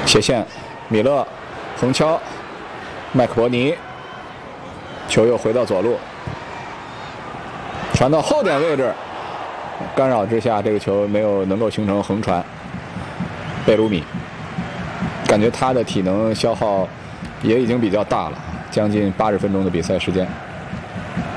切线，米勒横敲，麦克伯尼，球又回到左路，传到后点位置，干扰之下，这个球没有能够形成横传。贝鲁米，感觉他的体能消耗也已经比较大了，将近80分钟的比赛时间。